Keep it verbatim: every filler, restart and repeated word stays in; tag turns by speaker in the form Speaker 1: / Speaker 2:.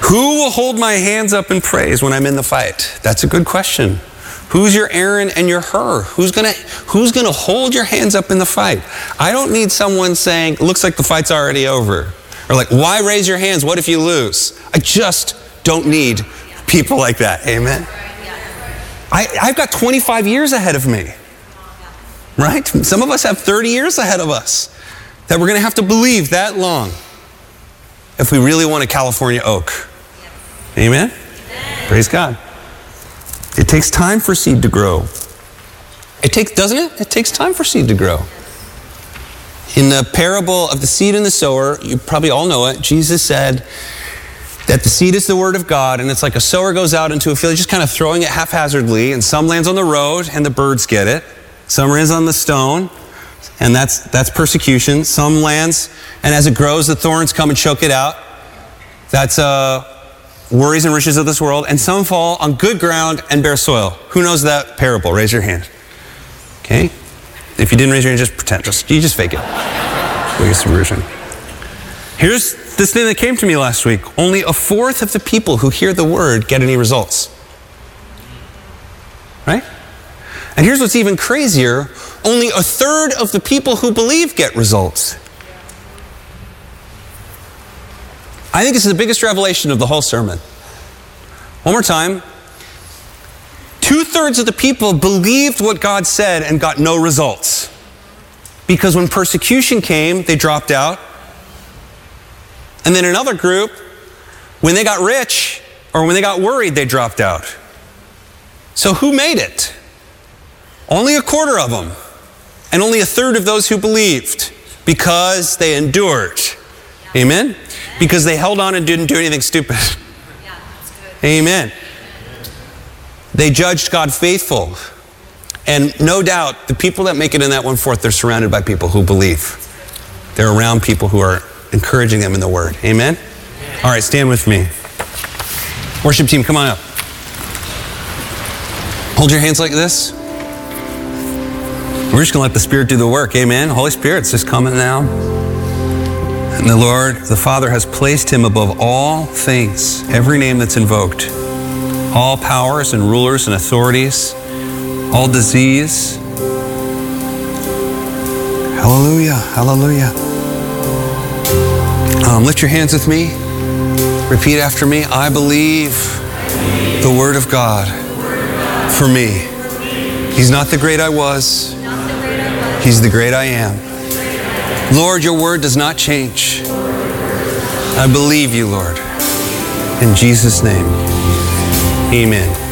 Speaker 1: Who will hold my hands up in praise when I'm in the fight? That's a good question. Who's your Aaron and your Hur? Who's gonna, who's gonna hold your hands up in the fight? I don't need someone saying, it looks like the fight's already over. Or like, why raise your hands? What if you lose? I just don't need people like that. Amen? I, I've got twenty-five years ahead of me. Right? Some of us have thirty years ahead of us that we're gonna have to believe that long if we really want a California oak. Amen? Praise God. It takes time for seed to grow. It takes, doesn't it? It takes time for seed to grow. In the parable of the seed and the sower, you probably all know it, Jesus said that the seed is the word of God, and it's like a sower goes out into a field, just kind of throwing it haphazardly, and some lands on the road, and the birds get it. Some lands on the stone, and that's that's persecution. Some lands, and as it grows, the thorns come and choke it out. That's uh, worries and riches of this world. And some fall on good ground and bear soil. Who knows that parable? Raise your hand. Okay? If you didn't raise your hand, just pretend. Just you just fake it. Biggest version. Here's this thing that came to me last week. Only a fourth of the people who hear the word get any results. Right? And here's what's even crazier. Only a third of the people who believe get results. I think this is the biggest revelation of the whole sermon. One more time. Two-thirds of the people believed what God said and got no results. Because when persecution came, they dropped out. And then another group, when they got rich or when they got worried, they dropped out. So who made it? Only a quarter of them. And only a third of those who believed. Because they endured. Amen? Because they held on and didn't do anything stupid.
Speaker 2: Yeah, that's good.
Speaker 1: Amen. They judged God faithful. And no doubt, the people that make it in that one-fourth, they're surrounded by people who believe. They're around people who are encouraging them in the Word. Amen? All right, stand with me. Worship team, come on up. Hold your hands like this. We're just going to let the Spirit do the work. Amen? Holy Spirit's just coming now. And the Lord, the Father, has placed him above all things, every name that's invoked, all powers and rulers and authorities, all disease. Hallelujah, hallelujah. Um, lift your hands with me. Repeat after me. I believe the Word of God for me. He's not the great I was. He's the great I am. Lord, your word does not change. I believe you, Lord. In Jesus' name, amen.